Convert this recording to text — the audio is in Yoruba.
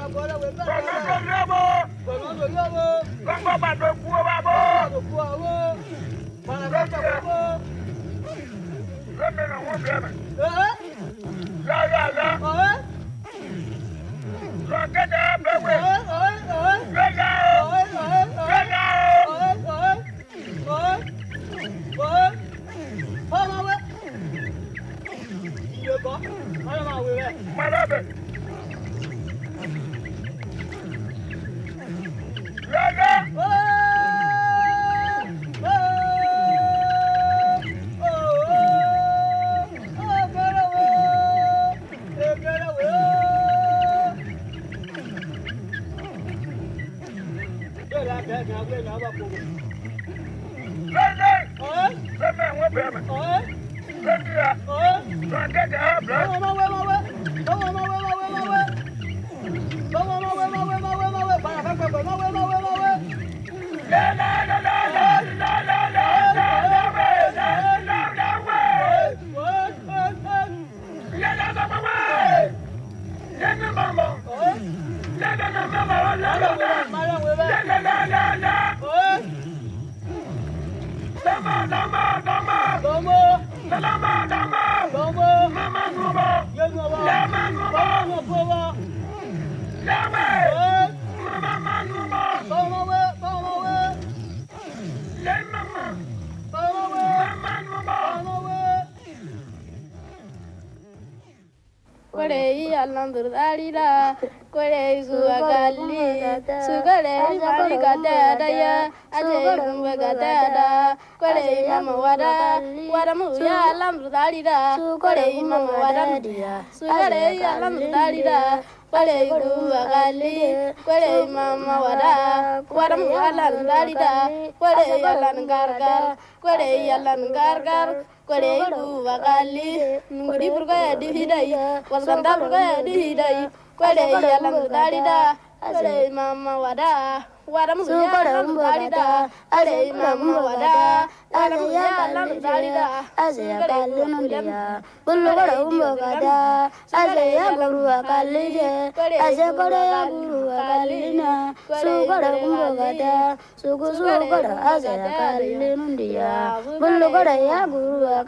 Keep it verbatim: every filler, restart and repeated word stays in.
Kore alandur dalila, kore suagali, sugale mari kadada ya, aje kumbe kadada, kore mama wada, wada mu ya alandur dalila, kore mama wada dia, sugale alandur dalila, kore suagali, kore mama wada, wada mu ya alandur dalila, kore alan gargar, kore alan gargar. Kore ibu bakali nungudi burga di hidai wasanda burga di hidai kore yalang dalida kore mama wada wada mu yalang dalida kore mama wada wada mu yalang dalida azya kalun dia bulu kore umbo kada azya guru akali je azya kore guru akalina su kore umbo kada su su kore azya kalun dia bulu kore ya guru